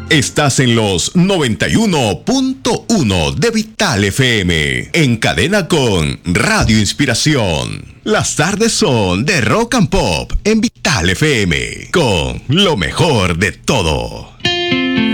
Estás en los 91.1 de Vital FM, en cadena con Radio Inspiración. Las tardes son de Rock and Pop en Vital FM, con lo mejor de todo.